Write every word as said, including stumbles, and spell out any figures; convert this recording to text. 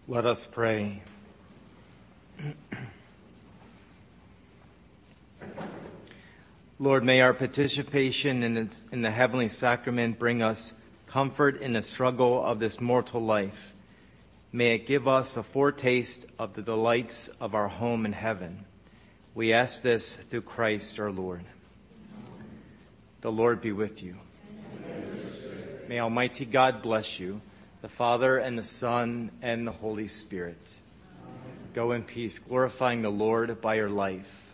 Let us pray. Lord, may our participation in, its, in the heavenly sacrament bring us comfort in the struggle of this mortal life. May it give us a foretaste of the delights of our home in heaven. We ask this through Christ our Lord. The Lord be with you. May Almighty God bless you, the Father and the Son and the Holy Spirit. Go in peace, glorifying the Lord by your life.